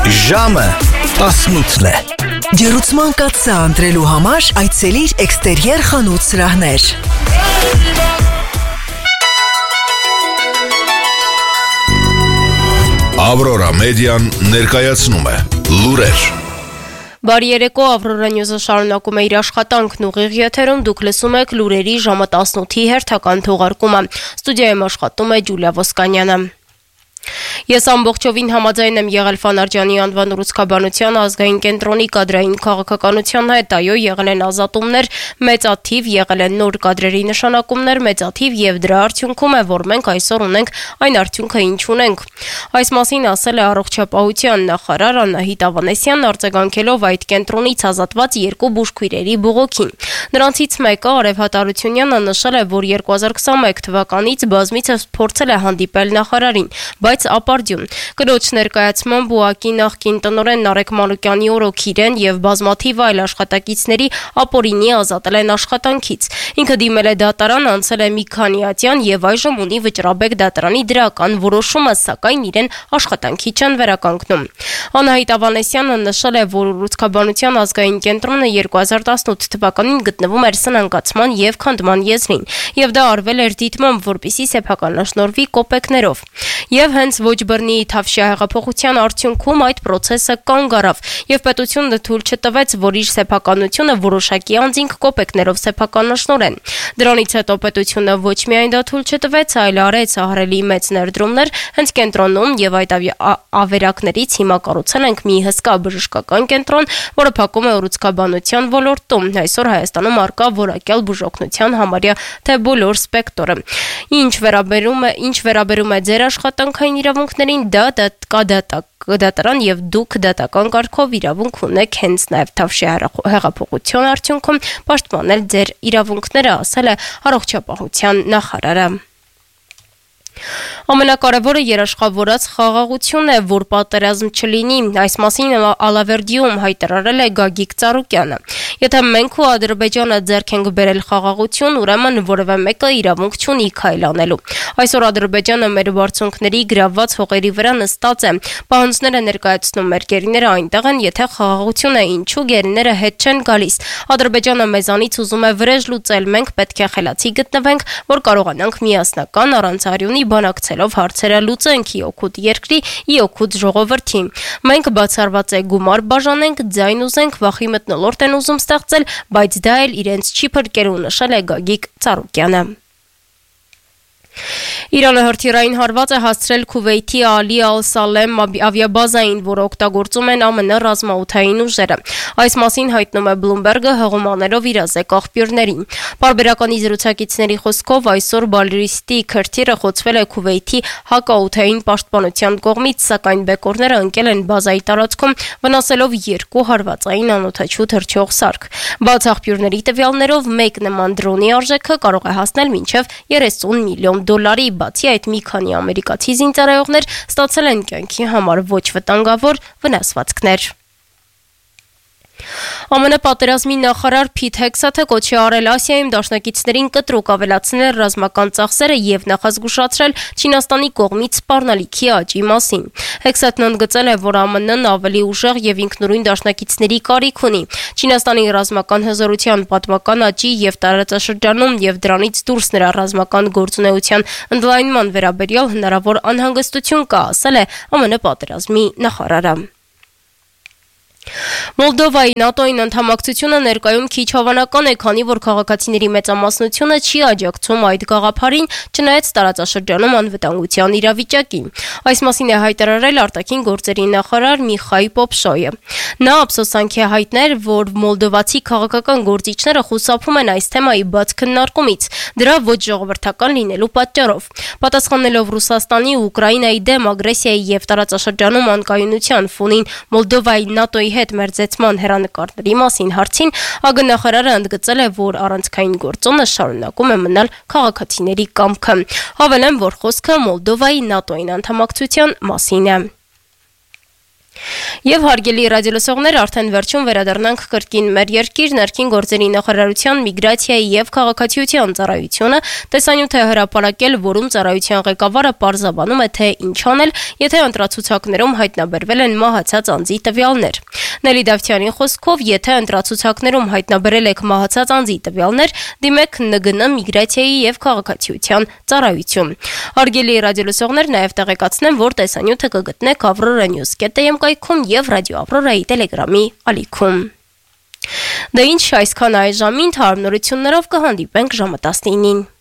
Ժամը 18 է։ Ջերուցման կաթսա ընտրելու համար այցելիր Էքստերիեր խանութ սրահներ։ Ավրորա մեդիան ներկայացնում է լուրեր։ Բարի երեկո, Ավրորա Նյուզը շարունակում է իր աշխատանքն ուղիղ եթերում, դուք լսում եք լուրերի ժամը 18-ի հերթական թողարկումը։ Ստուդիայում աշխատում է Ջուլիա Ոսկանյանը։ Ես ամբողջովին համաձայն եմ եղել Ֆանարջյանի անվան ուռուցքաբանության ազգային կենտրոնի կադրային քաղաքականության հետ, այո, եղել են ազատումներ, մեծաթիվ եղել են նոր կադրերի նշանակումներ, մեծաթիվ եւ դրա արդյունքում է, որ մենք այսօր ունենք այն արդյունքը, ինչ ունենք։ Այս մասին ասել է առողջապահության նախարար Անահիտ Ավանեսյանն, արձագանքելով այդ կենտրոնից ազատված երկու բուժքույրերի բողոքին։ Նրանցից մեկը Արև Հատարությունյանը նշել է, որ 2021 թվականից բազմիցս փորձել է հանդիպել նախարարին, բայց ապարդյուն։ Կրոջ ներկայացման բուակի նախկին տնօրեն Նարեկ Մանուկյանի օրոք իրեն եւ բազմաթիվ այլ աշխատակիցների ապօրինի ազատել են աշխատանքից։ Ինքը դիմել է դատարան, անցել է մի քանի ատյան եւ այժմ ունի Վճռաբեկ դատարանի դրական որոշումը, սակայն իրեն աշխատանքի չեն վերականգնում։ Անահիտ Ավանեսյանը նշել է, որ ուռուցքաբանության ազգային կենտրոնը 2018 թվականին գտնվում էր սնանկացման եւ քանդման եզրին, եւ դա արվել էր դիտմամբ, որպիսի սեփականաշնորհվի կոպեկներով։ Եվ հենց ոչ բռնի Թավշյա հեղափոխության արդյունքում այդ process-ը կանգ առավ եւ պետությունը թույլ չտվեց, որ իր սեփականությունը որոշակի անձինք կոպեկներով սեփականաշնորեն։ Դրանից հետո պետությունը ոչ միայն դա թույլ չտվեց, այլ արեց ահռելի մեծ ներդրումներ հենց կենտրոնում եւ այդ ավերակներից հիմա կառուցել ենք մի հսկա բժշկական կենտրոն, որը փակում է ուռուցքաբանության ոլորտում։ Այսօր Հայաստանում արկա որակյալ բուժօգնության համարյա թե բոլոր սպեկտրը։ Ինչ վերաբերում է ձեր աշխատանքային իրավունքներին, դա կա դատարան եւ դուք դատական կարգով իրավունք ունեք հենց նաեւ Թավշյա հեղափոխության արդյունքում պաշտպանել ձեր իրավունքները, ասել է առողջապահության նախարարը։ Ամենակարևորը երաշխավորած խաղաղությունն է, որ պատերազմ չլինի։ Այս մասին Ալավերդիում հայտարարել է Գագիկ Ծառուկյանը։ Եթե մենք ու Ադրբեջանը ձեռք ենք բերել խաղաղություն, ուրեմն որևէ մեկը իրավունք չունի քայլ անելու։ Այսօր Ադրբեջանը մեր բարձունքների գրավված հողերի վրա նստած է։ Պահանջները ներկայացնում մեր գերիները այնտեղ են, եթե խաղաղություն է, ինչու գերիները հետ չեն գալիս։ Ադրբեջանը մեզանից ուզում է վրեժ լուծել, մենք պետք է խելացի գտնվենք, որ կարողանանք միասնական առանց արյունի բանակցելով հարցերը լուծենք ի օգուտ երկրի, ի օգուտ ժողովրդի։ Մենք բացառված է գումար բաժանենք, ձայն ուզենք, վախի մթնոլորտ են ուզում ստեղծել, բայց դա էլ իրենց չի փրկելու, նշել է Գագիկ Ծառուկյանը։ Իրանը հրթիռային հարված է հասցրել Քուվեյթի Ալի Ալ-Սալեմ ավիաբազային, որը օգտագործում են ԱՄՆ ռազմաօդային ուժերը։ Այս մասին հայտնում է Bloomberg-ը հղումաներով իրազեկ աղբյուրներին։ Պարբերականի զրուցակիցների խոսքով այսօր բալիստիկ հրթիռը խոցվել է Քուվեյթի հակաօդային պաշտպանության կողմից, սակայն բեկորները ընկել են բազայի տարածքում, վնասելով 2 հարվածային անօդաչու թռչող սարք։ Բաց աղբյուրների տվյալներով մեկ նման դրոնի արժեքը կարող է հասնել մինչև $30 միլիոն։ Բացի այդ մի քանի ամերիկացի զինծառայողներ ստացել են կյանքի համար ոչ վտանգավոր վնասվածքներ։ ԱՄՆ պատերազմի նախարար Փիթ Հեքսաթը կոչ է արել Ասիայում դաշնակիցներին կտրուկ ավելացնել ռազմական ծախսերը եւ նախազգուշացրել Չինաստանի կողմից սպառնալիքի աճի մասին։ Հեքսաթն ընդգծել է, որ ԱՄՆ-ն ավելի ուժեղ եւ ինքնուրույն դաշնակիցների կարիք ունի։ Չինաստանի ռազմական հզորության պատմական աճի եւ տարածաշրջանում եւ դրանից դուրս նրա ռազմական գործունեության ընդլայնման վերաբերյալ հնարավոր անհանգստություն կա, ասել է ԱՄՆ պատերազմի նախարարը։ Մոլդովայի ՆԱՏՕ-ին անդամակցությունը ներկայում քիչ հավանական է, քանի որ քաղաքացիների մեծամասնությունը չի աջակցում այդ գաղափարին, չնայած տարածաշրջանում անվտանգության իրավիճակին։ Այս մասին է հայտարարել արտաքին գործերի նախարար Միխայ Պոպշոյը։ Նա ափսոսանք է հայտնել, որ մոլդովացի քաղաքական գործիչները խուսափում են այս թեմայի բաց քննարկումից, դրա ոչ ժողովրդական լինելու պատճառով։ Պատասխանելով Ռուսաստանի ու Ուկրաինայի դեմ ագրեսիայի եւ տարածաշրջանում անկայունության ֆոնին Մոլդովայի ՆԱՏՕ-ի հետ մերձեցման հեռանկարների մասին հարցին ԱԳ նախարարը ընդգծել է, որ առանցքային գործոնը շարունակում է մնալ քաղաքացիների կամքը։ Հավելեմ, որ խոսքը Մոլդովայի ՆԱՏՕ-ին անդամակցության մասին է։ Եվ հարգելի ռադիոլսողներ, արդեն վերջում վերադառնանք կրկին մեր երկիր ներքին գործերի նախարարության միգրացիայի եւ քաղաքացիության ծառայությունը տեսանյութ է հրապարակել, որում ծառայության ղեկավարը պարզաբանում է, թե ինչ անել, եթե ընտրացուցակներում հայտնաբերվել են մահացած անձի տվյալներ։ Նելի Դավթյանի խոսքով, եթե ընտրացուցակներում հայտնաբերել եք մահացած անձի տվյալներ, դիմեք ՆԳՆ միգրացիայի եւ քաղաքացիության ծառայություն։ Հարգելի ռադիոլսողներ, նաեւ տեղեկացնեմ, որ տեսանյութը կգտնեք avroranews.am կայքում եւ Ռադիո Ավրորայի Տելեգրամի ալիքում։ Դա ինչ այսքան այս ժամին հարմարություններով կհանդիպենք ժամը 19-ին։